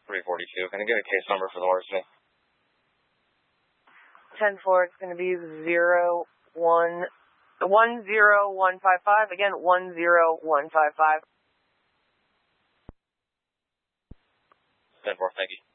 342. Can I get a case number for the horse, me? 10-4, it's going to be 10155. Again, 10155. 10-4, thank you.